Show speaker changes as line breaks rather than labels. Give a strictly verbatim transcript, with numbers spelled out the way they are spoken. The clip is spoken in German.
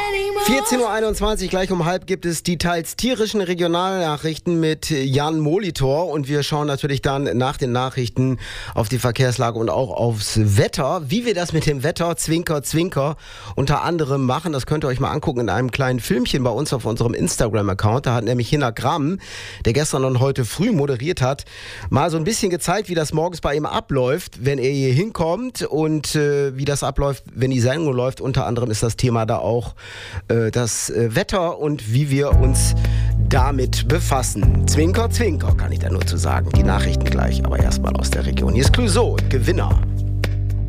vierzehn Uhr einundzwanzig, gleich um halb gibt es die teils tierischen Regionalnachrichten mit Jan Molitor und wir schauen natürlich dann nach den Nachrichten auf die Verkehrslage und auch aufs Wetter. Wie wir das mit dem Wetter, Zwinker, Zwinker, unter anderem machen, das könnt ihr euch mal angucken in einem kleinen Filmchen bei uns auf unserem Instagram-Account. Da hat nämlich Hinak Gramm, der gestern und heute früh moderiert hat, mal so ein bisschen gezeigt, wie das morgens bei ihm abläuft, wenn er hier hinkommt und äh, wie das abläuft, wenn die Sendung läuft. Unter anderem ist das Thema da auch äh, das Wetter und wie wir uns damit befassen. Zwinker, Zwinker, kann ich da nur zu sagen. Die Nachrichten gleich, aber erstmal aus der Region. Hier ist Clouseau, Gewinner.